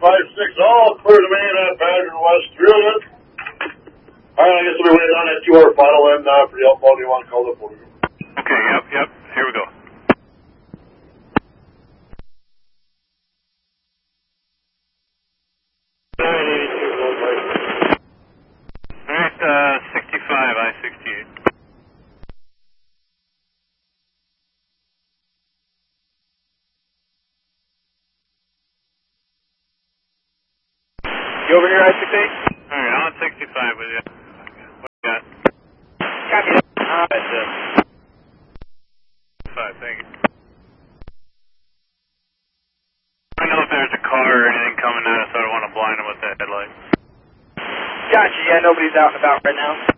5-6, all clear to main at Badger West Juliet. Alright, I guess we'll be waiting on that 2-hour final end for the outbound. You want to call the photo? Okay, yep, here we go. Alright, 65, I-68. You over here, I-68? Alright, I'm on 65 with you. What you got? Copy that. That's 5, thank you. I don't know if there's a car or anything coming at us, so I don't want to blind them with that headlight. Gotcha, yeah, nobody's out and about right now.